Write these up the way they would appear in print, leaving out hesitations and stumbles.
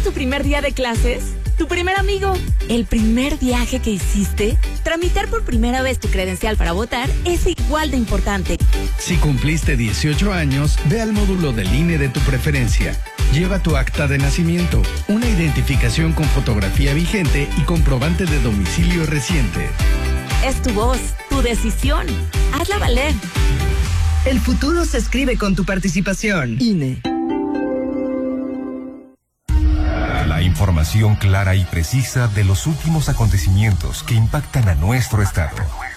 ¿Recuerdas tu primer día de clases? ¿Tu primer amigo? ¿El primer viaje que hiciste? Tramitar por primera vez tu credencial para votar es igual de importante. Si cumpliste 18 años, ve al módulo del INE de tu preferencia. Lleva tu acta de nacimiento, una identificación con fotografía vigente y comprobante de domicilio reciente. Es tu voz, tu decisión. Hazla valer. El futuro se escribe con tu participación. INE. La información clara y precisa de los últimos acontecimientos que impactan a nuestro estado.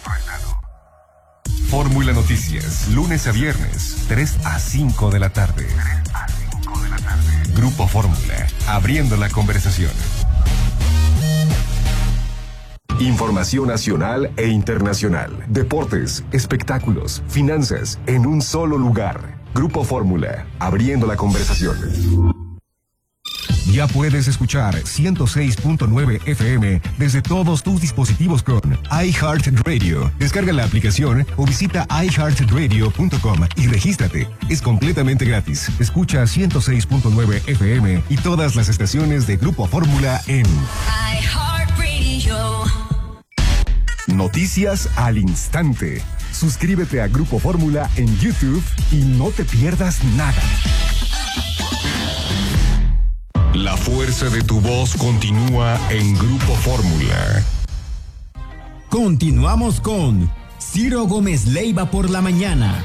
Fórmula Noticias, lunes a viernes, 3 a 5 de la tarde. Grupo Fórmula, abriendo la conversación. Información nacional e internacional, deportes, espectáculos, finanzas, en un solo lugar. Grupo Fórmula, abriendo la conversación. Ya puedes escuchar 106.9 FM desde todos tus dispositivos con iHeartRadio. Descarga la aplicación o visita iHeartRadio.com y regístrate. Es completamente gratis. Escucha 106.9 FM y todas las estaciones de Grupo Fórmula en iHeartRadio. Noticias al instante. Suscríbete a Grupo Fórmula en YouTube y no te pierdas nada. La fuerza de tu voz continúa en Grupo Fórmula. Continuamos con Ciro Gómez Leiva por la mañana.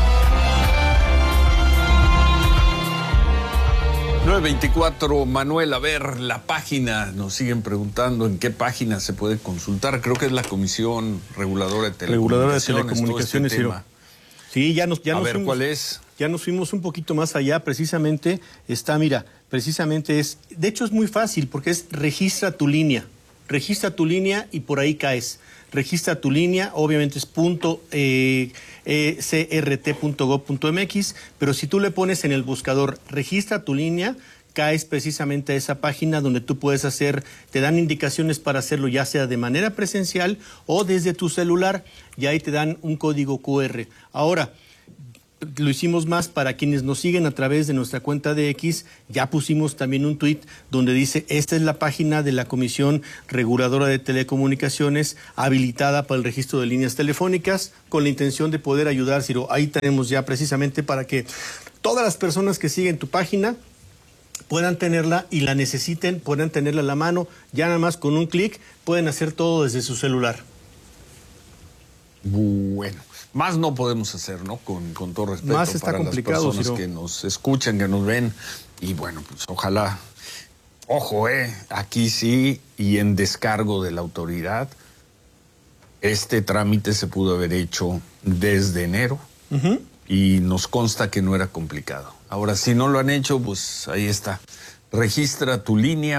9:24, Manuel, a ver, la página, nos siguen preguntando en qué página se puede consultar, creo que es la Comisión Reguladora de Telecomunicaciones. Ciro. Sí, ya nos a ver, fuimos, ¿cuál es? Ya nos fuimos un poquito más allá, precisamente está, mira, precisamente es, de hecho es muy fácil porque es registra tu línea y por ahí caes. Registra tu línea, obviamente es crt.gov.mx, pero si tú le pones en el buscador registra tu línea, caes precisamente a esa página donde tú puedes hacer, te dan indicaciones para hacerlo ya sea de manera presencial o desde tu celular, y ahí te dan un código QR. Ahora, lo hicimos más para quienes nos siguen a través de nuestra cuenta de X. Ya pusimos también un tuit donde dice, esta es la página de la Comisión Reguladora de Telecomunicaciones habilitada para el registro de líneas telefónicas con la intención de poder ayudar, Ciro. Ahí tenemos ya precisamente para que todas las personas que siguen tu página puedan tenerla y la necesiten, puedan tenerla a la mano, ya nada más con un clic pueden hacer todo desde su celular. Bueno, más no podemos hacer, ¿no? Con todo respeto más está para complicado, las personas Ciro, que nos escuchan, que nos ven, y bueno, pues ojalá, ojo, aquí sí, y en descargo de la autoridad, este trámite se pudo haber hecho desde enero, y nos consta que no era complicado. Ahora, si no lo han hecho, pues ahí está. Registra tu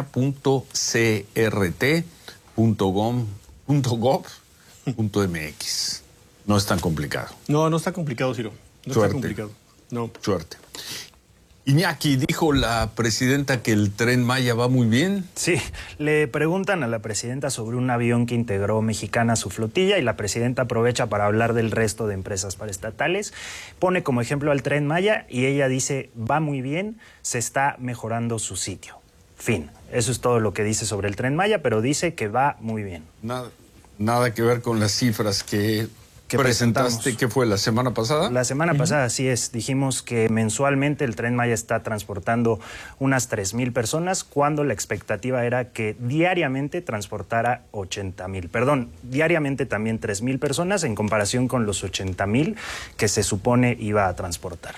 línea.crt.gov.mx. No es tan complicado. No está complicado, Ciro. No Suerte. está complicado. No. Suerte. Iñaki, dijo la presidenta que el Tren Maya va muy bien. Sí, le preguntan a la presidenta sobre un avión que integró Mexicana a su flotilla y la presidenta aprovecha para hablar del resto de empresas paraestatales. Pone como ejemplo al Tren Maya y ella dice, va muy bien, se está mejorando su sitio. Fin. Eso es todo lo que dice sobre el Tren Maya, pero dice que va muy bien. Nada que ver con las cifras que presentaste, ¿qué fue, la semana pasada? La semana pasada, así es. Dijimos que mensualmente el Tren Maya está transportando unas 3,000 personas, cuando la expectativa era que diariamente transportara 80,000. Perdón, diariamente también 3,000 personas en comparación con los 80,000 que se supone iba a transportar.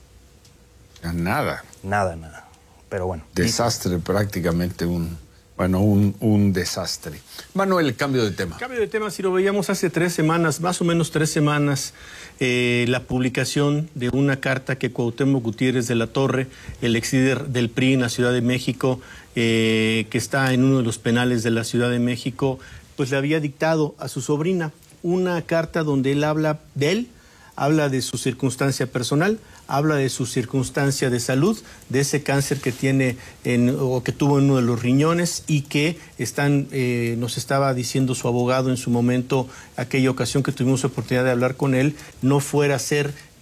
Nada. Nada. Pero bueno. Desastre prácticamente, un desastre. Manuel, cambio de tema. Cambio de tema, si lo veíamos hace 3 semanas, más o menos 3 semanas, la publicación de una carta que Cuauhtémoc Gutiérrez de la Torre, el ex líder del PRI en la Ciudad de México, que está en uno de los penales de la Ciudad de México, pues le había dictado a su sobrina una carta donde él habla de su circunstancia personal, habla de su circunstancia de salud, de ese cáncer que tiene o que tuvo en uno de los riñones y que nos estaba diciendo su abogado en su momento, aquella ocasión que tuvimos oportunidad de hablar con él, no fuera a ser que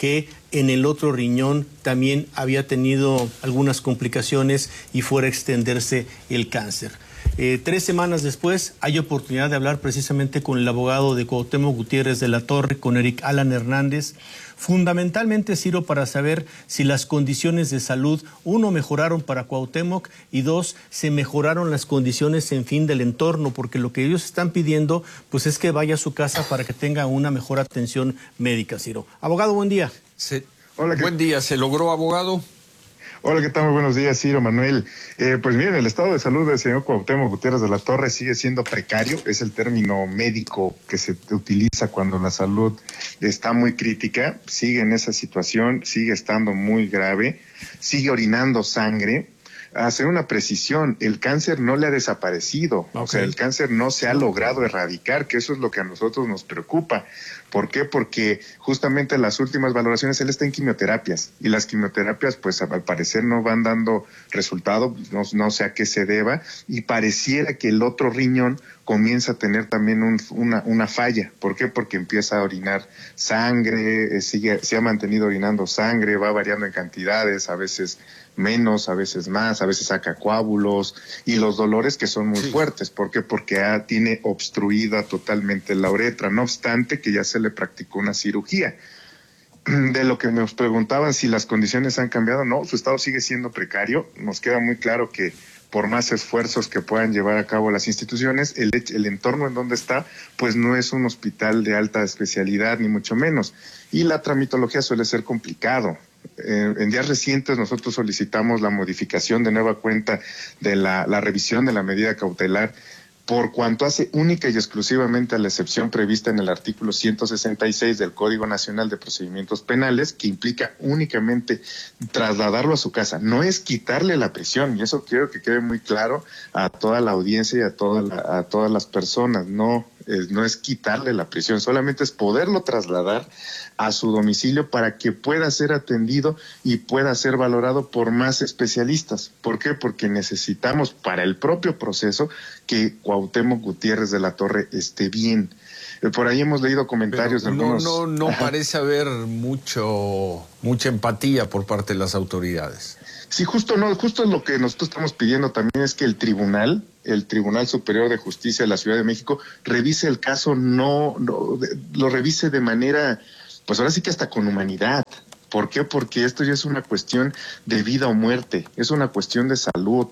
en el otro riñón también había tenido algunas complicaciones y fuera a extenderse el cáncer. 3 semanas después hay oportunidad de hablar precisamente con el abogado de Cuauhtémoc Gutiérrez de la Torre, con Eric Alan Hernández, fundamentalmente, Ciro, para saber si las condiciones de salud, 1, mejoraron para Cuauhtémoc y 2, se mejoraron las condiciones en fin del entorno, porque lo que ellos están pidiendo pues es que vaya a su casa para que tenga una mejor atención médica, Ciro. Abogado, buen día. Hola, buen día. ¿Se logró, abogado? Hola, ¿qué tal? Muy buenos días, Ciro, Manuel. Pues miren, el estado de salud del señor Cuauhtémoc Gutiérrez de la Torre sigue siendo precario, es el término médico que se utiliza cuando la salud está muy crítica, sigue en esa situación, sigue estando muy grave, sigue orinando sangre. Hacer una precisión, el cáncer no le ha desaparecido, okay. O sea, el cáncer no se ha logrado erradicar, que eso es lo que a nosotros nos preocupa. ¿Por qué? Porque justamente en las últimas valoraciones él está en quimioterapias y las quimioterapias pues al parecer no van dando resultado, no sé a qué se deba, y pareciera que el otro riñón comienza a tener también una falla. ¿Por qué? Porque empieza a orinar sangre, se ha mantenido orinando sangre, va variando en cantidades, a veces menos, a veces más, a veces saca coágulos, y los dolores que son muy fuertes. ¿Por qué? Porque tiene obstruida totalmente la uretra, no obstante que ya se le practicó una cirugía. De lo que nos preguntaban si las condiciones han cambiado, no, su estado sigue siendo precario. Nos queda muy claro que por más esfuerzos que puedan llevar a cabo las instituciones, el entorno en donde está, pues no es un hospital de alta especialidad, ni mucho menos. Y la tramitología suele ser complicado. En días recientes nosotros solicitamos la modificación de nueva cuenta de la revisión de la medida cautelar, por cuanto hace única y exclusivamente a la excepción prevista en el artículo 166 del Código Nacional de Procedimientos Penales, que implica únicamente trasladarlo a su casa. No es quitarle la prisión, y eso quiero que quede muy claro a toda la audiencia y a todas las personas. No es quitarle la prisión, solamente es poderlo trasladar a su domicilio para que pueda ser atendido y pueda ser valorado por más especialistas. ¿Por qué? Porque necesitamos para el propio proceso que Cuauhtémoc Gutiérrez de la Torre esté bien. Por ahí hemos leído comentarios de algunos... No parece haber mucha empatía por parte de las autoridades. Sí, justo lo que nosotros estamos pidiendo también es que el Tribunal Superior de Justicia de la Ciudad de México revise el caso, lo revise de manera, pues ahora sí que hasta con humanidad. ¿Por qué? Porque esto ya es una cuestión de vida o muerte, es una cuestión de salud.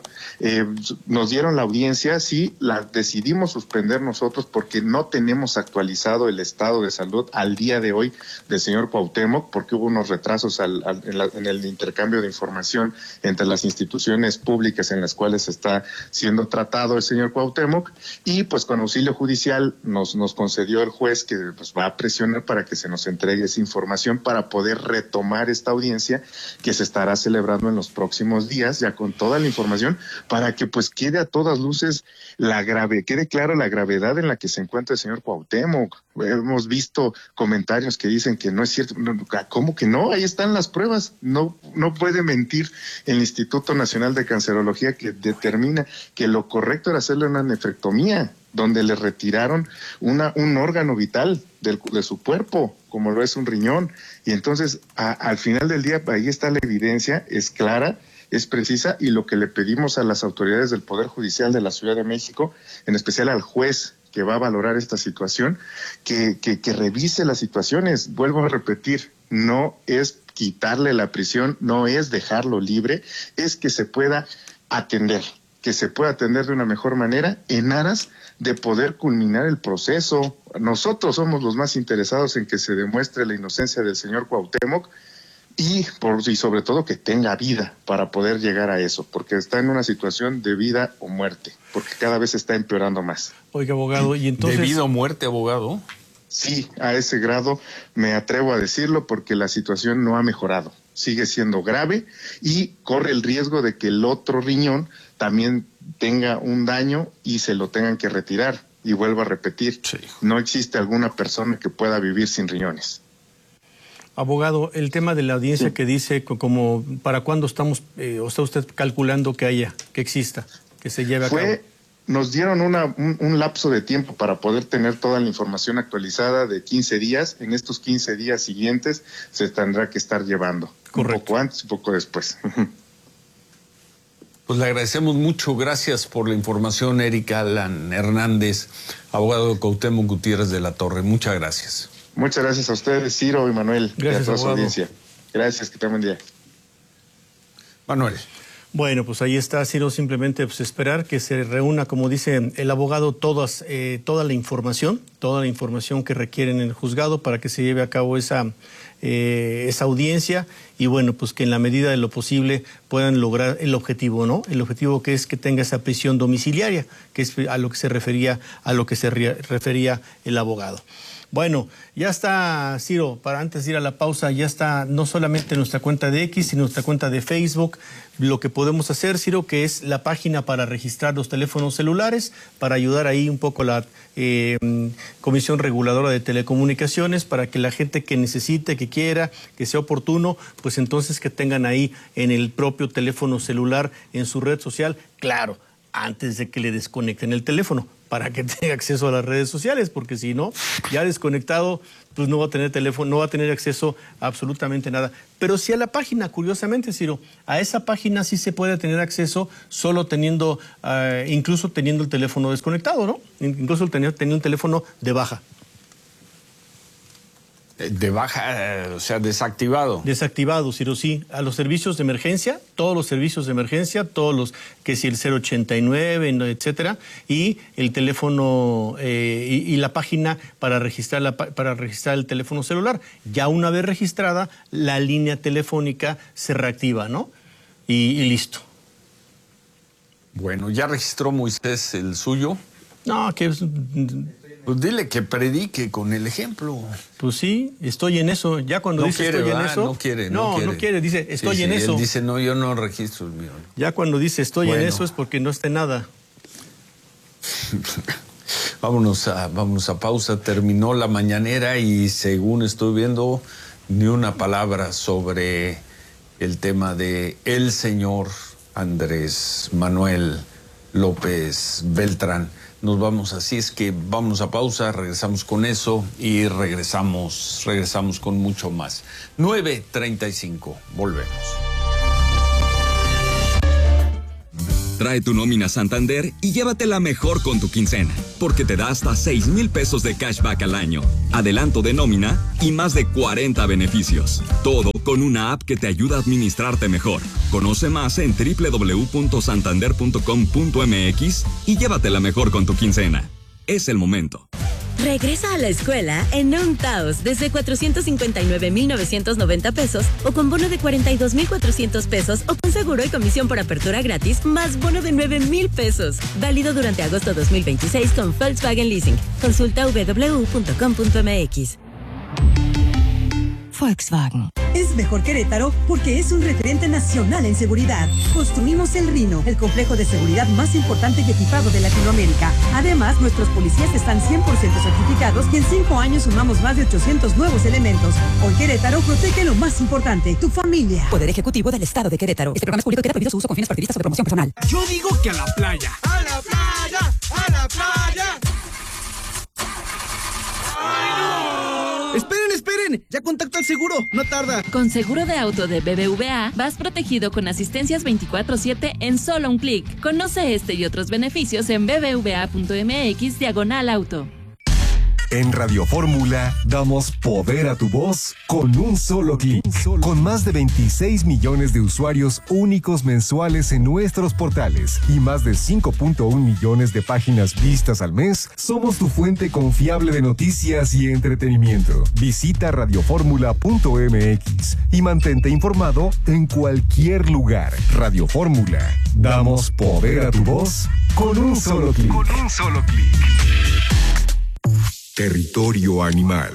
Nos dieron la audiencia, sí, la decidimos suspender nosotros porque no tenemos actualizado el estado de salud al día de hoy del señor Cuauhtémoc, porque hubo unos retrasos en el intercambio de información entre las instituciones públicas en las cuales está siendo tratado el señor Cuauhtémoc, y pues con auxilio judicial nos concedió el juez que pues va a presionar para que se nos entregue esa información para poder retomar esta audiencia que se estará celebrando en los próximos días, ya con toda la información, para que pues quede a todas luces quede clara la gravedad en la que se encuentra el señor Cuauhtémoc. Hemos visto comentarios que dicen que no es cierto. ¿Cómo que no? Ahí están las pruebas. No puede mentir el Instituto Nacional de Cancerología, que determina que lo correcto era hacerle una nefrectomía, donde le retiraron un órgano vital de su cuerpo, como lo es un riñón. Y entonces, al final del día, ahí está la evidencia, es clara, es precisa, y lo que le pedimos a las autoridades del Poder Judicial de la Ciudad de México, en especial al juez que va a valorar esta situación, que revise las situaciones. Vuelvo a repetir, no es quitarle la prisión, no es dejarlo libre, es que se pueda atender de una mejor manera en aras de poder culminar el proceso. Nosotros somos los más interesados en que se demuestre la inocencia del señor Cuauhtémoc y sobre todo que tenga vida para poder llegar a eso, porque está en una situación de vida o muerte, porque cada vez está empeorando más. Oiga, abogado, y entonces... ¿De vida o muerte, abogado? Sí, a ese grado me atrevo a decirlo, porque la situación no ha mejorado, sigue siendo grave y corre el riesgo de que el otro riñón también tenga un daño y se lo tengan que retirar. Y vuelvo a repetir, no existe alguna persona que pueda vivir sin riñones. Abogado, el tema de la audiencia que dice como para cuándo estamos, o está usted calculando que exista, que se lleve a cabo. nos dieron un lapso de tiempo para poder tener toda la información actualizada de 15 días. En estos 15 días siguientes se tendrá que estar llevando. Correcto. Un poco antes, un poco después. Pues le agradecemos mucho. Gracias por la información, Erika Alan Hernández, abogado de Cuauhtémoc Gutiérrez de la Torre. Muchas gracias. Muchas gracias a ustedes, Ciro y Manuel, Gracias, y a toda su abogado. audiencia. Gracias, que tengan buen día. Manuel. Bueno, pues ahí está, Ciro, simplemente pues esperar que se reúna, como dice el abogado, toda la información que requieren en el juzgado para que se lleve a cabo esa audiencia y bueno, pues que en la medida de lo posible puedan lograr el objetivo, ¿no? El objetivo que es que tenga esa prisión domiciliaria, que es a lo que se refería el abogado. Bueno, ya está, Ciro, para antes de ir a la pausa, ya está no solamente nuestra cuenta de X, sino nuestra cuenta de Facebook. Lo que podemos hacer, Ciro, que es la página para registrar los teléfonos celulares, para ayudar ahí un poco a la Comisión Reguladora de Telecomunicaciones, para que la gente que necesite, que quiera, que sea oportuno, pues entonces que tengan ahí en el propio teléfono celular, en su red social, claro, antes de que le desconecten el teléfono, para que tenga acceso a las redes sociales, porque si no, ya desconectado, pues no va a tener teléfono, no va a tener acceso a absolutamente nada. Pero sí a la página, curiosamente, Ciro, a esa página sí se puede tener acceso solo teniendo, incluso teniendo el teléfono desconectado, ¿no? Incluso teniendo un teléfono de baja. De baja, o sea, desactivado. Desactivado, Ciro, sí. A los servicios de emergencia, todos los servicios de emergencia, todos los, que si el 089, etcétera, y el teléfono y la página para registrar el teléfono celular. Ya una vez registrada, la línea telefónica se reactiva, ¿no? Y listo. Bueno, ¿ya registró Moisés el suyo? No, que pues dile que predique con el ejemplo. Pues sí, estoy en eso. Ya cuando no dice quiere, estoy ¿verdad? en eso. No quiere, dice estoy sí, en eso. Él dice, no, yo no registro el mío. Ya cuando dice estoy en eso es porque no está en nada. Vámonos a pausa. Terminó la mañanera y según estoy viendo, ni una palabra sobre el tema de el señor Andrés Manuel López Beltrán. Nos vamos, así es que vámonos a pausa, regresamos con eso y regresamos con mucho más. 9:35, volvemos. Trae tu nómina Santander y llévatela mejor con tu quincena, porque te da hasta 6,000 pesos de cashback al año, adelanto de nómina y más de 40 beneficios. Todo con una app que te ayuda a administrarte mejor. Conoce más en www.santander.com.mx y llévatela mejor con tu quincena. Es el momento. Regresa a la escuela en un Taos desde 459,990 pesos o con bono de 42,400 pesos o con seguro y comisión por apertura gratis más bono de 9,000 pesos. Válido durante agosto 2026 con Volkswagen Leasing. Consulta www.com.mx. Volkswagen. Es mejor Querétaro porque es un referente nacional en seguridad. Construimos el Rino, el complejo de seguridad más importante y equipado de Latinoamérica. Además, nuestros policías están 100% certificados y en 5 años sumamos más de 800 nuevos elementos. Hoy Querétaro protege lo más importante, tu familia. Poder Ejecutivo del Estado de Querétaro. Este programa es público y queda prohibido su uso con fines partidistas o de promoción personal. Yo digo que a la playa. ¡A la playa! ¡A la playa! ¡Esperen! ¡Ya contacto al seguro! ¡No tarda! Con seguro de auto de BBVA, vas protegido con asistencias 24/7 en solo un clic. Conoce este y otros beneficios en bbva.mx/auto. En Radio Fórmula damos poder a tu voz con un solo clic. Con más de 26 millones de usuarios únicos mensuales en nuestros portales y más de 5.1 millones de páginas vistas al mes, somos tu fuente confiable de noticias y entretenimiento. Visita radioformula.mx y mantente informado en cualquier lugar. Radio Fórmula. Damos poder a tu voz con un solo clic. Territorio animal.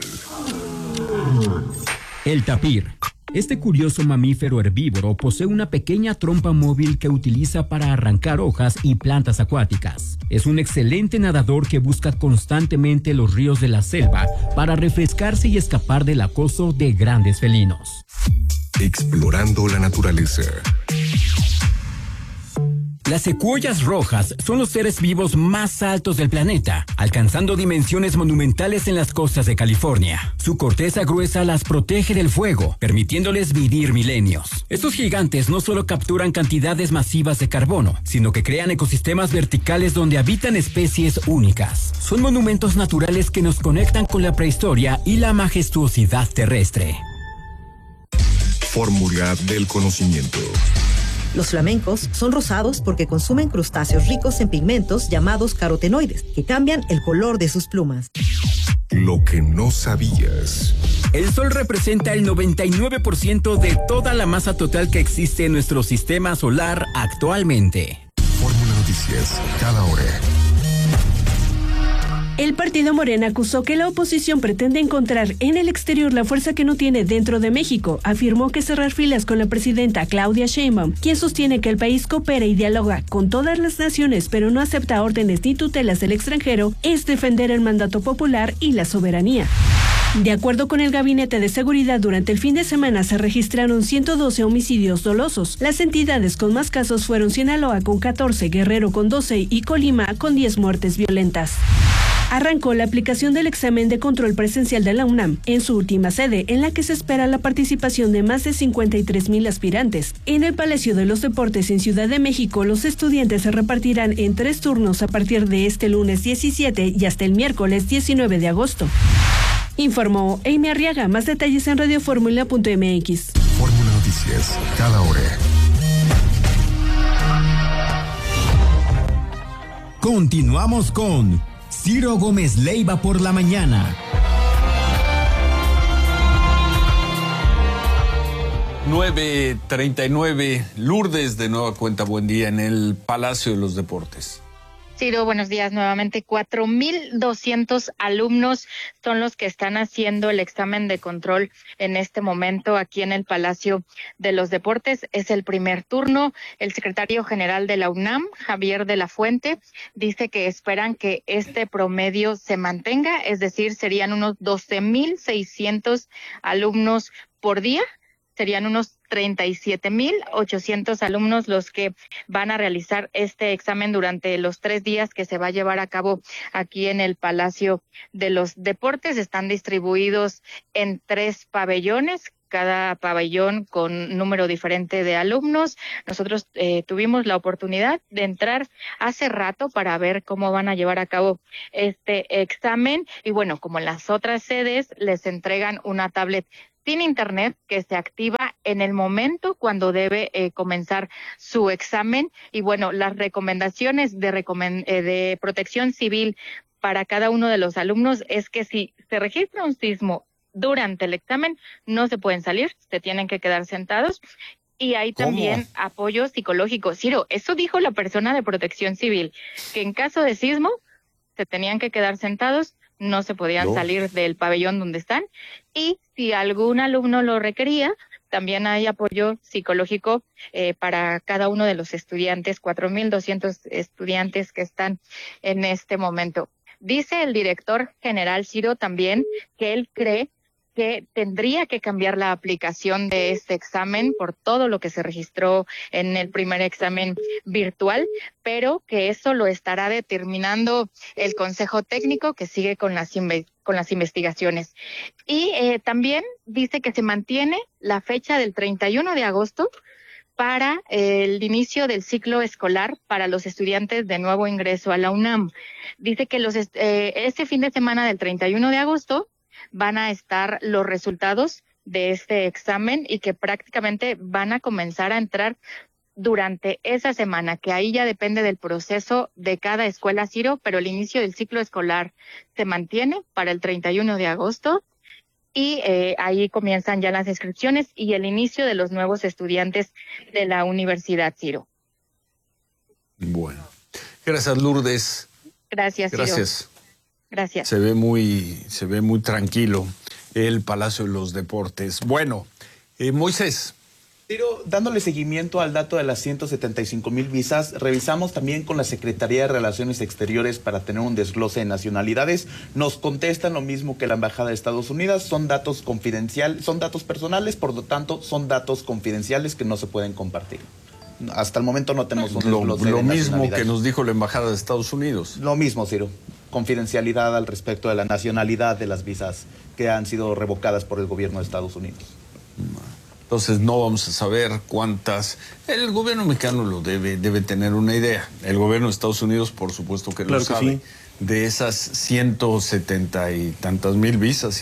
El tapir. Este curioso mamífero herbívoro posee una pequeña trompa móvil que utiliza para arrancar hojas y plantas acuáticas. Es un excelente nadador que busca constantemente los ríos de la selva para refrescarse y escapar del acoso de grandes felinos. Explorando la naturaleza. Las secuoyas rojas son los seres vivos más altos del planeta, alcanzando dimensiones monumentales en las costas de California. Su corteza gruesa las protege del fuego, permitiéndoles vivir milenios. Estos gigantes no solo capturan cantidades masivas de carbono, sino que crean ecosistemas verticales donde habitan especies únicas. Son monumentos naturales que nos conectan con la prehistoria y la majestuosidad terrestre. Fórmula del conocimiento. Los flamencos son rosados porque consumen crustáceos ricos en pigmentos llamados carotenoides, que cambian el color de sus plumas. Lo que no sabías. El Sol representa el 99% de toda la masa total que existe en nuestro sistema solar actualmente. Fórmula Noticias, cada hora. El partido Morena acusó que la oposición pretende encontrar en el exterior la fuerza que no tiene dentro de México. Afirmó que cerrar filas con la presidenta Claudia Sheinbaum, quien sostiene que el país coopera y dialoga con todas las naciones, pero no acepta órdenes ni tutelas del extranjero, es defender el mandato popular y la soberanía. De acuerdo con el Gabinete de Seguridad, durante el fin de semana se registraron 112 homicidios dolosos. Las entidades con más casos fueron Sinaloa con 14, Guerrero con 12 y Colima con 10 muertes violentas. Arrancó la aplicación del examen de control presencial de la UNAM en su última sede, en la que se espera la participación de más de 53,000 aspirantes. En el Palacio de los Deportes en Ciudad de México, los estudiantes se repartirán en 3 turnos a partir de este lunes 17 y hasta el miércoles 19 de agosto. Informó Amy Arriaga. Más detalles en radioformula.mx. Fórmula Noticias, cada hora. Continuamos con Ciro Gómez Leiva por la mañana. 9:39, Lourdes de nueva cuenta, buen día en el Palacio de los Deportes. Ciro, buenos días nuevamente. 4,200 alumnos son los que están haciendo el examen de control en este momento aquí en el Palacio de los Deportes. Es el primer turno. El secretario general de la UNAM, Javier de la Fuente, dice que esperan que este promedio se mantenga, es decir, serían unos 12,600 alumnos por día. Serían unos 37,800 alumnos los que van a realizar este examen durante los 3 días que se va a llevar a cabo aquí en el Palacio de los Deportes. Están distribuidos en 3 pabellones, cada pabellón con número diferente de alumnos. Nosotros tuvimos la oportunidad de entrar hace rato para ver cómo van a llevar a cabo este examen. Y bueno, como en las otras sedes, les entregan una tablet sin internet que se activa en el momento cuando debe comenzar su examen. Y bueno, las recomendaciones de protección civil para cada uno de los alumnos es que si se registra un sismo durante el examen, no se pueden salir, se tienen que quedar sentados. Y hay también apoyo psicológico. Ciro, eso dijo la persona de protección civil, que en caso de sismo se tenían que quedar sentados, no se podían salir del pabellón donde están, y si algún alumno lo requería, también hay apoyo psicológico para cada uno de los estudiantes, 4,200 estudiantes que están en este momento. Dice el director general Ciro también que él cree que tendría que cambiar la aplicación de este examen por todo lo que se registró en el primer examen virtual, pero que eso lo estará determinando el Consejo Técnico, que sigue con las investigaciones. Y también dice que se mantiene la fecha del 31 de agosto para el inicio del ciclo escolar para los estudiantes de nuevo ingreso a la UNAM. Dice que este fin de semana del 31 de agosto van a estar los resultados de este examen y que prácticamente van a comenzar a entrar durante esa semana, que ahí ya depende del proceso de cada escuela, Ciro, pero el inicio del ciclo escolar se mantiene para el 31 de agosto y ahí comienzan ya las inscripciones y el inicio de los nuevos estudiantes de la universidad, Ciro. Bueno, gracias, Lourdes. Gracias, Ciro. Gracias. Gracias. Se ve muy tranquilo el Palacio de los Deportes. Bueno, Moisés. Pero dándole seguimiento al dato de las 175,000 visas, revisamos también con la Secretaría de Relaciones Exteriores para tener un desglose de nacionalidades. Nos contestan lo mismo que la Embajada de Estados Unidos, son datos confidenciales, son datos personales, por lo tanto son datos confidenciales que no se pueden compartir. Hasta el momento no tenemos un desglose Lo de mismo nacionalidades. que nos dijo la Embajada de Estados Unidos. Lo mismo, Ciro. Confidencialidad al respecto de la nacionalidad de las visas que han sido revocadas por el gobierno de Estados Unidos. Entonces no vamos a saber cuántas. El gobierno mexicano lo debe tener una idea. El gobierno de Estados Unidos, por supuesto que lo sabe. Sí. De esas 170 y tantas mil visas,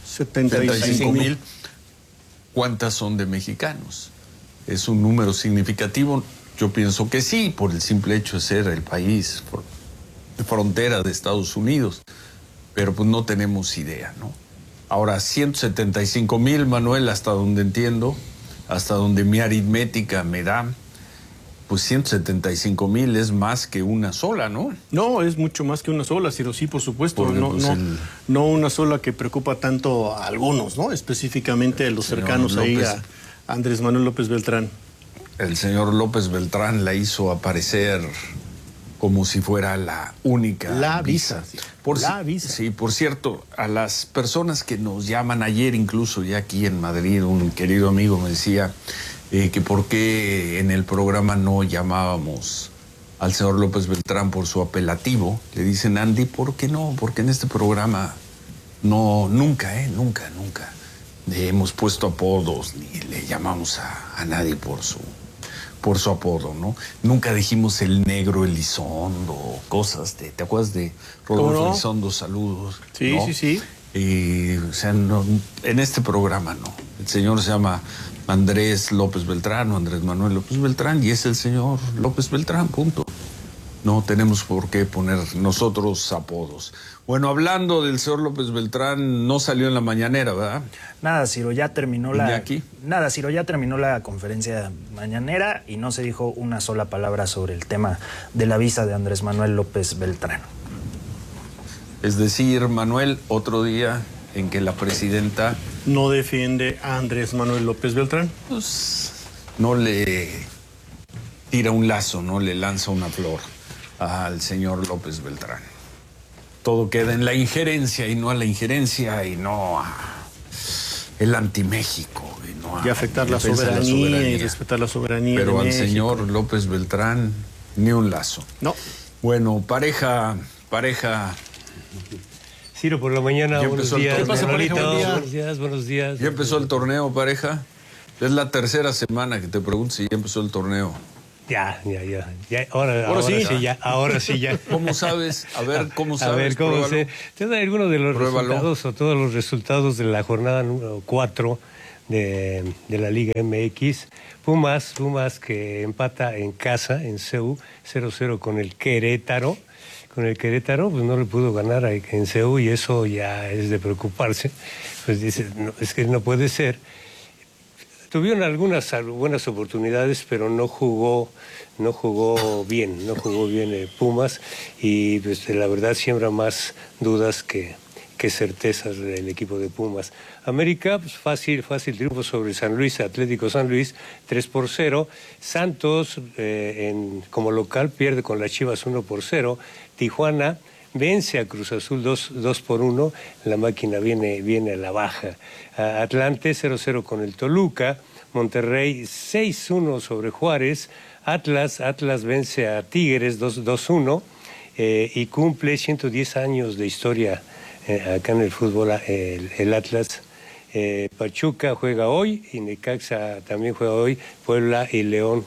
175 mil, ¿cuántas son de mexicanos? ¿Es un número significativo? Yo pienso que sí, por el simple hecho de ser el país de frontera de Estados Unidos. Pero pues no tenemos idea, ¿no? Ahora, 175 mil, Manuel, hasta donde entiendo, hasta donde mi aritmética me da, pues 175 mil es más que una sola, ¿no? No, es mucho más que una sola, Ciro, sí, por supuesto. Porque, no, pues, no una sola que preocupa tanto a algunos, ¿no? Específicamente a los cercanos ahí a Andrés Manuel López Beltrán. El señor López Beltrán la hizo aparecer como si fuera la única visa. Visa. Sí, por cierto, a las personas que nos llaman ayer, incluso ya aquí en Madrid, un querido amigo me decía que por qué en el programa no llamábamos al señor López Beltrán por su apelativo. Le dicen, Andy, ¿por qué no? Porque en este programa nunca hemos puesto apodos ni le llamamos a nadie por su apodo, ¿no? Nunca dijimos el negro Elizondo, cosas ¿te acuerdas de Rodolfo Elizondo? Saludos. Sí, ¿no? Sí. O sea, no, en este programa no. El señor se llama Andrés López Beltrán o Andrés Manuel López Beltrán y es el señor López Beltrán, punto. No tenemos por qué poner nosotros apodos. Bueno, hablando del señor López Beltrán, no salió en la mañanera, ¿verdad? Nada, Ciro, ya terminó la conferencia mañanera y no se dijo una sola palabra sobre el tema de la visa de Andrés Manuel López Beltrán. Es decir, Manuel, otro día en que la presidenta no defiende a Andrés Manuel López Beltrán. Pues no le tira un lazo, no le lanza una flor al señor López Beltrán. Todo queda en la injerencia y no a la injerencia y no a el anti-México y afectar la soberanía y respetar la soberanía. Pero de al señor López Beltrán ni un lazo. No. Bueno, pareja. Ciro, por la mañana, buenos días. ¿Qué pasa, pareja? Buenos días. ¿Ya empezó el torneo, pareja? Es la tercera semana que te pregunto si ya empezó el torneo. Ya. Ahora sí ya. ¿Cómo sabes? A ver, ¿cómo sabes? A ver, ¿cómo sé? Te da algunos de los resultados o todos los resultados de la jornada número 4 de la Liga MX. Pumas que empata en casa, en CEU, 0-0 con el Querétaro. Con el Querétaro, pues no le pudo ganar en CEU y eso ya es de preocuparse. Pues dice, no, es que no puede ser. Tuvieron algunas buenas oportunidades, pero no jugó bien Pumas y pues la verdad siembra más dudas que certezas del equipo de Pumas. América, pues fácil triunfo sobre Atlético San Luis, 3-0. Santos, como local, pierde con las Chivas 1-0. Tijuana vence a Cruz Azul 2-1. La máquina viene a la baja. Atlante 0-0 con el Toluca. Monterrey 6-1 sobre Juárez. Atlas vence a Tigres 2-1 y cumple 110 años de historia acá en el fútbol el Atlas. Pachuca juega hoy y Necaxa también juega hoy. Puebla y León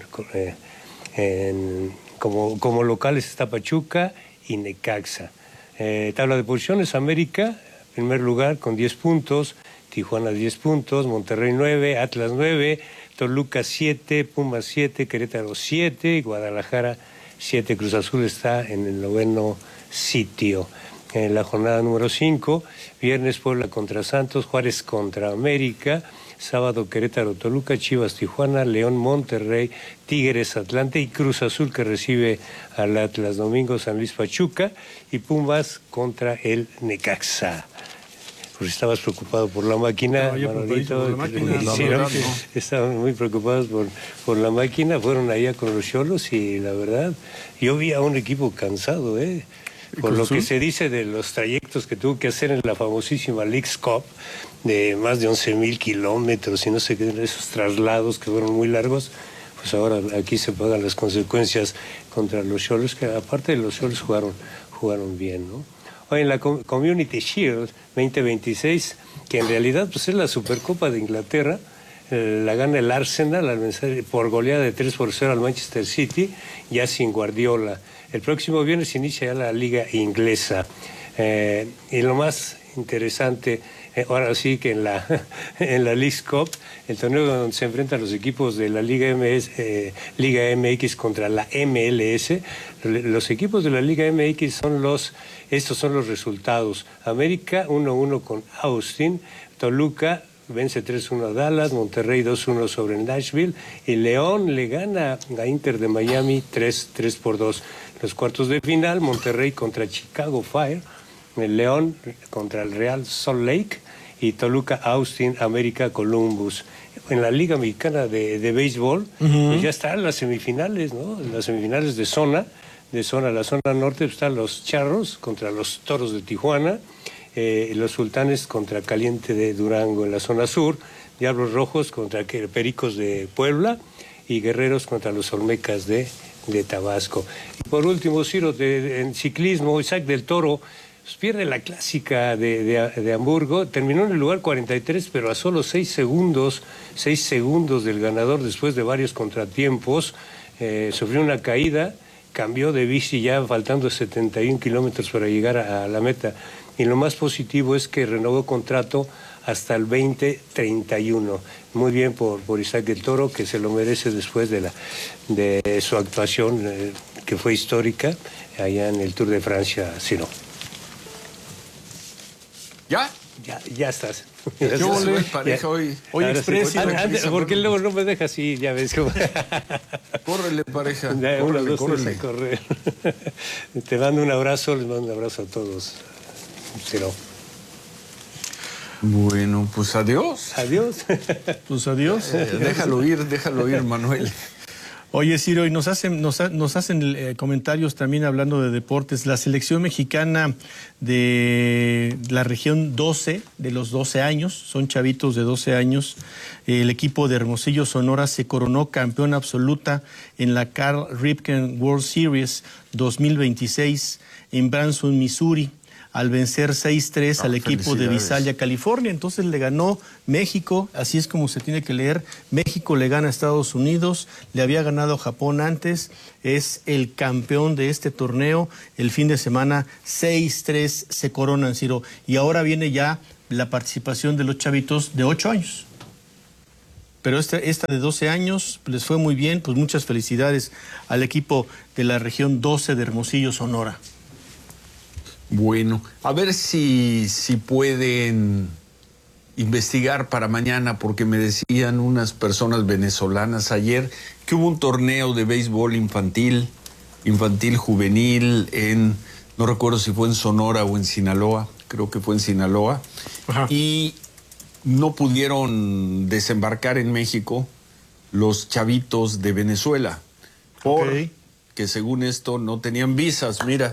como locales está Pachuca y Necaxa. Tabla de posiciones, América, primer lugar con 10 puntos, Tijuana 10 puntos, Monterrey 9, Atlas 9, Toluca 7, Pumas 7, Querétaro 7, Guadalajara 7, Cruz Azul está en el 9º sitio. En la jornada número 5, viernes Puebla contra Santos, Juárez contra América, sábado Querétaro, Toluca, Chivas, Tijuana, León, Monterrey, Tigres, Atlante y Cruz Azul que recibe al Atlas. Domingo San Luis, Pachuca y Pumas contra el Necaxa. Por si estabas preocupado por la máquina, Manolito. Estaban muy preocupados por la máquina, fueron allá con los Xolos y la verdad, yo vi a un equipo cansado, por lo que se dice de los trayectos que tuvo que hacer en la famosísima Leagues Cup, de más de 11,000 kilómetros y no sé qué, esos traslados que fueron muy largos, pues ahora aquí se pagan las consecuencias contra los Xolos, que aparte de los Xolos jugaron bien, ¿no? Hoy en la Community Shield 2026, que en realidad pues es la Supercopa de Inglaterra, la gana el Arsenal al vencer por goleada de 3-0 al Manchester City, ya sin Guardiola. El próximo viernes inicia ya la Liga Inglesa. Y lo más interesante, ahora sí que en la Leagues Cup, el torneo donde se enfrentan los equipos de la Liga MX contra la MLS, los equipos de la Liga MX estos son los resultados. América 1-1 con Austin, Toluca vence 3-1 a Dallas, Monterrey 2-1 sobre Nashville y León le gana a Inter de Miami 3-2. Los cuartos de final, Monterrey contra Chicago Fire, el León contra el Real Salt Lake y Toluca, Austin, América, Columbus. En la Liga Mexicana de Béisbol, pues ya están las semifinales, ¿no? Las semifinales de zona, la zona norte, están los Charros contra los Toros de Tijuana, los Sultanes contra Caliente de Durango. En la zona sur, Diablos Rojos contra Pericos de Puebla y Guerreros contra los Olmecas de Tabasco. Y por último, Ciro, en ciclismo, Isaac del Toro pues pierde la clásica de Hamburgo, terminó en el lugar 43, pero a solo 6 segundos del ganador después de varios contratiempos. Sufrió una caída, cambió de bici ya faltando 71 kilómetros para llegar a la meta. Y lo más positivo es que renovó contrato hasta el 2031. Muy bien por Isaac del Toro, que se lo merece después de su actuación, que fue histórica, allá en el Tour de Francia, Ciro. Ya estás. ¿Qué volé, pareja, hoy? Hoy expreso. Porque luego no me dejas ir, ya ves cómo. Córrele, pareja. Córrele. Correr. Te mando un abrazo, les mando un abrazo a todos. Ciro. Bueno, pues adiós. Adiós. Pues adiós. Déjalo ir, Manuel. Oye, Ciro, y nos hacen comentarios también hablando de deportes. La selección mexicana de la región 12, de los 12 años, son chavitos de 12 años. El equipo de Hermosillo, Sonora, se coronó campeón absoluta en la Carl Ripken World Series 2026 en Branson, Missouri, al vencer 6-3 al equipo de Visalia, California. Entonces le ganó México, así es como se tiene que leer. México le gana a Estados Unidos, le había ganado a Japón antes, es el campeón de este torneo. El fin de semana 6-3 se coronan, Ciro. Y ahora viene ya la participación de los chavitos de 8 años. Pero esta de 12 años les fue muy bien, pues muchas felicidades al equipo de la región 12 de Hermosillo, Sonora. Bueno, a ver si pueden investigar para mañana, porque me decían unas personas venezolanas ayer que hubo un torneo de béisbol infantil juvenil no recuerdo si fue en Sonora o en Sinaloa, creo que fue en Sinaloa. Ajá. Y no pudieron desembarcar en México los chavitos de Venezuela, porque según esto no tenían visas. Mira,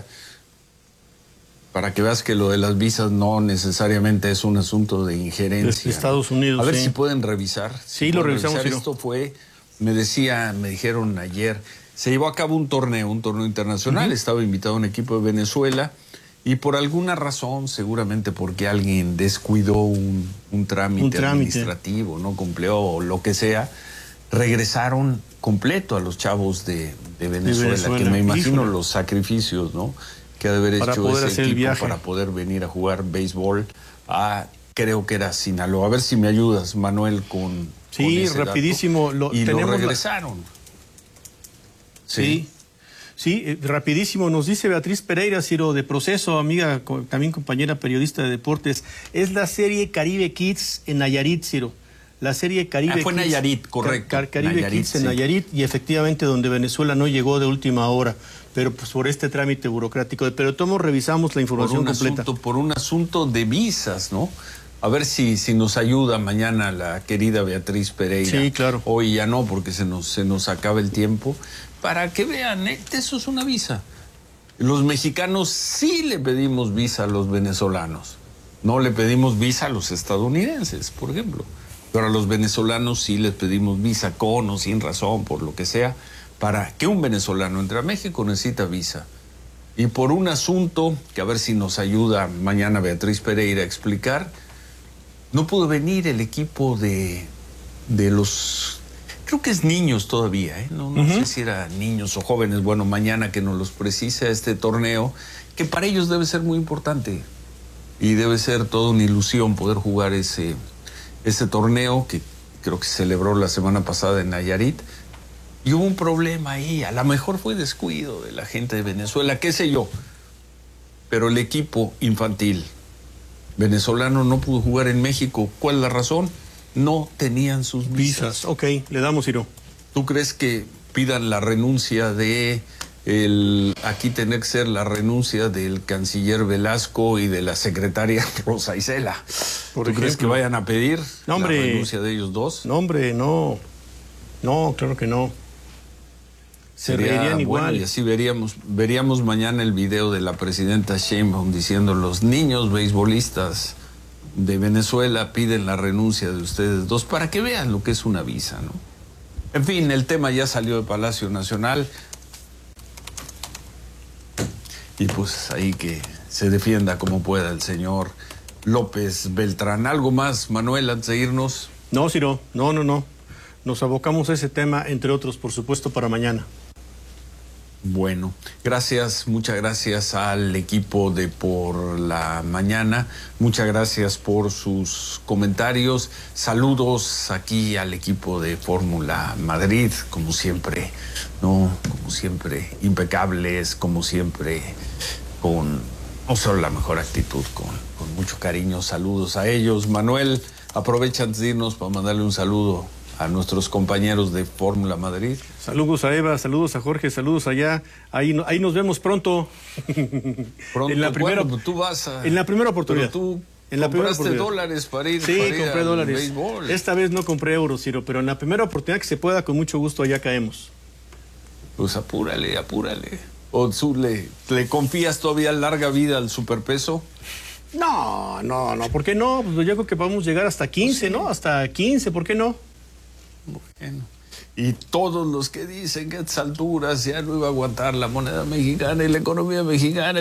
para que veas que lo de las visas no necesariamente es un asunto de injerencia. De Estados Unidos. A ver si pueden revisar. Sí, lo revisamos. Esto fue, me dijeron ayer, se llevó a cabo un torneo internacional. Estaba invitado un equipo de Venezuela y por alguna razón, seguramente porque alguien descuidó un trámite administrativo, no cumplió o lo que sea, regresaron completo a los chavos de Venezuela, que me imagino los sacrificios, ¿no?, que ha de haber hecho ese equipo para poder venir a jugar béisbol a, creo que era Sinaloa. A ver si me ayudas, Manuel, con ese rapidísimo. Lo regresaron. Sí, rapidísimo. Nos dice Beatriz Pereira, Ciro, de Proceso, amiga, también compañera periodista de deportes. Es la serie Caribe Kids en Nayarit, Ciro. La serie Caribe fue Kids. Nayarit, correcto. Caribe Nayarit, Kids en Nayarit, y efectivamente donde Venezuela no llegó de última hora, pero pues por este trámite burocrático. Pero todos revisamos la información completa. Por un asunto de visas, ¿no? A ver si nos ayuda mañana la querida Beatriz Pereira. Sí, claro. Hoy ya no, porque se nos acaba el tiempo. Para que vean, eso es una visa. Los mexicanos sí le pedimos visa a los venezolanos. No le pedimos visa a los estadounidenses, por ejemplo. Pero a los venezolanos sí les pedimos visa con o sin razón, por lo que sea. Para que un venezolano entre a México necesita visa. Y por un asunto que a ver si nos ayuda mañana Beatriz Pereira a explicar, no pudo venir el equipo de los... Creo que es niños todavía, ¿eh? No sé si era niños o jóvenes. Bueno, mañana que nos los precise este torneo, que para ellos debe ser muy importante. Y debe ser toda una ilusión poder jugar ese torneo que creo que se celebró la semana pasada en Nayarit. Y hubo un problema ahí. A lo mejor fue descuido de la gente de Venezuela, qué sé yo. Pero el equipo infantil venezolano no pudo jugar en México. ¿Cuál es la razón? No tenían sus visas. Ok, le damos, Ciro. ¿Tú crees que pidan la renuncia de aquí tiene que ser la renuncia del canciller Velasco y de la secretaria Rosa Isela? ¿Tú crees que vayan a pedir la renuncia de ellos dos? No, hombre, no. No, claro que no. Se reirían igual. Bueno, y así veríamos mañana el video de la presidenta Sheinbaum diciendo: los niños beisbolistas de Venezuela piden la renuncia de ustedes dos, para que vean lo que es una visa, ¿no? En fin, el tema ya salió de Palacio Nacional y pues ahí que se defienda como pueda el señor López Beltrán. ¿Algo más, Manuel, antes de irnos? No, Ciro, no. Nos abocamos a ese tema, entre otros, por supuesto, para mañana. Bueno, muchas gracias al equipo de Por la Mañana, muchas gracias por sus comentarios, saludos aquí al equipo de Fórmula Madrid, como siempre, impecables, como siempre, con no solo la mejor actitud, con mucho cariño, saludos a ellos. Manuel, aprovecha antes de irnos para mandarle un saludo a nuestros compañeros de Fórmula Madrid. Saludos a Eva, saludos a Jorge, saludos allá. Ahí nos vemos pronto. Pronto, en la primera, bueno, tú vas a... En la primera oportunidad. Pero tú en la primera compraste dólares para ir. Sí, compré dólares. Béisbol. Esta vez no compré euros, Ciro, pero en la primera oportunidad que se pueda, con mucho gusto allá caemos. Pues apúrale. ¿O tú le confías todavía larga vida al superpeso? No, ¿por qué no? Pues yo creo que podemos llegar hasta 15, pues sí. ¿No? Hasta 15, ¿por qué no? Bueno, y todos los que dicen que a estas alturas ya no iba a aguantar la moneda mexicana y la economía mexicana,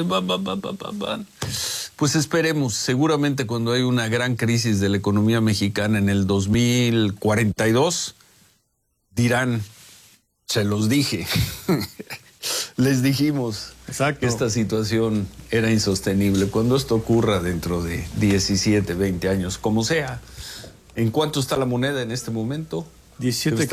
pues esperemos, seguramente cuando hay una gran crisis de la economía mexicana en el 2042, dirán, se los dije, les dijimos. Exacto. Que esta situación era insostenible. Cuando esto ocurra dentro de 17, 20 años, como sea, ¿en cuánto está la moneda en este momento? 17